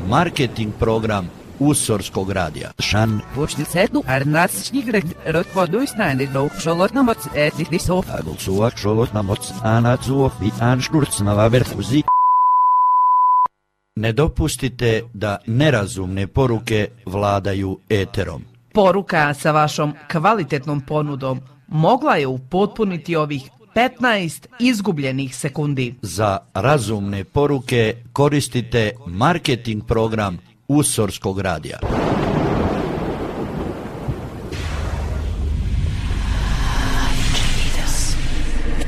marketing program Usorskog radija. Šan. Počnicetu arnatsnigret rotvoduisnani do šolotnamoc etiknisov. Agulsuak šolotnamoc anacuov i anšturcnava verfuzi. Ne dopustite da nerazumne poruke vladaju eterom. Poruka sa vašom kvalitetnom ponudom mogla je upotpuniti ovih 15 izgubljenih sekundi. Za razumne poruke koristite marketing program Usorskog radija.